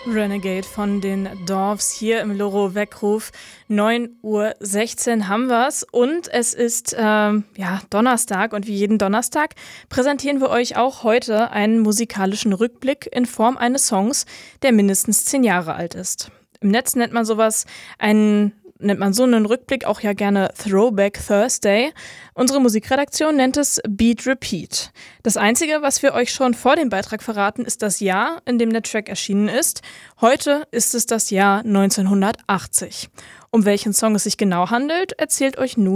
Renegade von den Dorfs hier im Loro Weckruf. 9:16 Uhr haben wir's und es ist Donnerstag und wie jeden Donnerstag präsentieren wir euch auch heute einen musikalischen Rückblick in Form eines Songs, der mindestens 10 Jahre alt ist. Im Netz nennt man so einen Rückblick auch ja gerne Throwback Thursday. Unsere Musikredaktion nennt es Beat Repeat. Das Einzige, was wir euch schon vor dem Beitrag verraten, ist das Jahr, in dem der Track erschienen ist. Heute ist es das Jahr 1980. Um welchen Song es sich genau handelt, erzählt euch nun